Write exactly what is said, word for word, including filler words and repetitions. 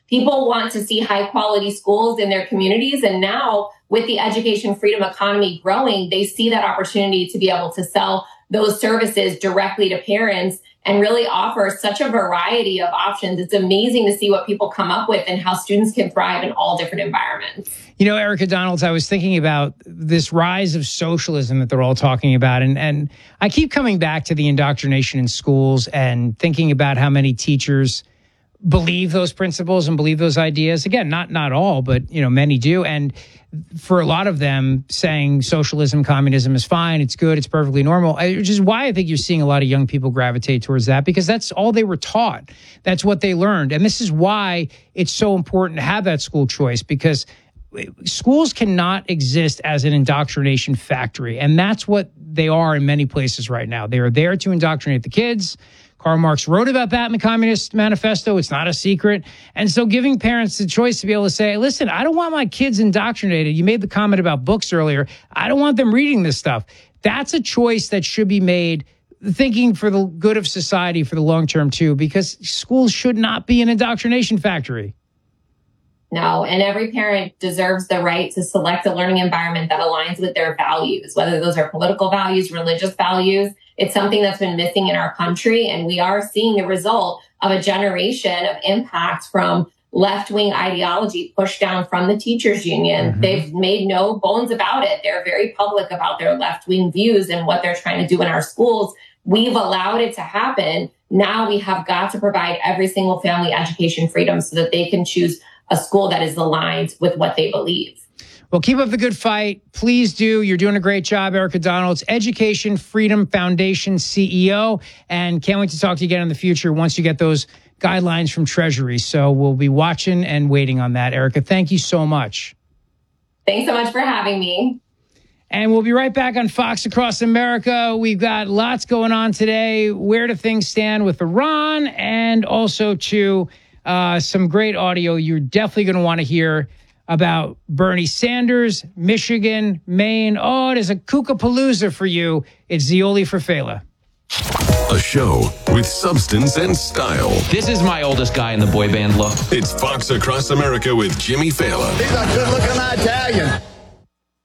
People want to see high quality schools in their communities. And now with the education freedom economy growing, they see that opportunity to be able to sell those services directly to parents and really offer such a variety of options. It's amazing to see what people come up with and how students can thrive in all different environments. You know, Erica Donalds, I was thinking about this rise of socialism that they're all talking about. And, and I keep coming back to the indoctrination in schools and thinking about how many teachers believe those principles and believe those ideas. Again, not not all, but, you know, many do. And for a lot of them, saying socialism, communism is fine, it's good, it's perfectly normal, which is why I think you're seeing a lot of young people gravitate towards that, because that's all they were taught. That's what they learned. And this is why it's so important to have that school choice, because schools cannot exist as an indoctrination factory. And that's what they are in many places right now. They are there to indoctrinate the kids. Karl Marx wrote about that in the Communist Manifesto. It's not a secret. And so giving parents the choice to be able to say, listen, I don't want my kids indoctrinated. You made the comment about books earlier. I don't want them reading this stuff. That's a choice that should be made, thinking for the good of society for the long term, too, because schools should not be an indoctrination factory. No, and every parent deserves the right to select a learning environment that aligns with their values, whether those are political values, religious values. It's something that's been missing in our country, and we are seeing the result of a generation of impact from left-wing ideology pushed down from the teachers union. Mm-hmm. They've made no bones about it. They're very public about their left-wing views and what they're trying to do in our schools. We've allowed it to happen. Now we have got to provide every single family education freedom so that they can choose a school that is aligned with what they believe. Well, keep up the good fight. Please do. You're doing a great job, Erica Donalds, Education Freedom Foundation C E O. And can't wait to talk to you again in the future once you get those guidelines from Treasury. So we'll be watching and waiting on that. Erica, thank you so much. Thanks so much for having me. And we'll be right back on Fox Across America. We've got lots going on today. Where do things stand with Iran? And also, to uh, some great audio you're definitely going to want to hear about Bernie Sanders, Michigan, Maine. Oh, it is a kookapalooza for you. It's Zeoli for Fela. A show with substance and style. This is my oldest guy in the boy band look. It's Fox Across America with Jimmy Fallon. He's a good-looking Italian.